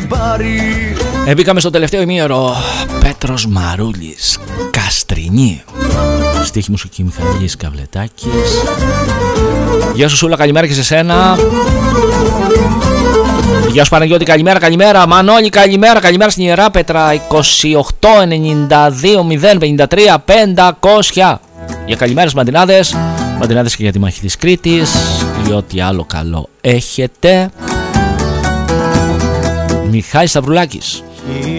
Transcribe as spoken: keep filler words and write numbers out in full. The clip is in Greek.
πάρει. Μπήκαμε στο τελευταίο ημίωρο. Πέτρος Μαρούλης, Καστρινή. Στίχη μουσική Μιχαήλης Καβλετάκης. Γεια σου Σούλα, καλημέρα και σε σένα. Γεια σου Παναγιώτη, καλημέρα, καλημέρα. Μανώλη, καλημέρα, καλημέρα στην Ιερά Πέτρα. είκοσι οκτώ ενενήντα δύο μηδέν πενήντα τρία πεντακόσια. Για καλημέρες Μαντινάδες. Μαντινάδες και για τη μάχη της Κρήτης. Ή ό,τι άλλο καλό έχετε. Μιχάλης Σταυρουλάκης.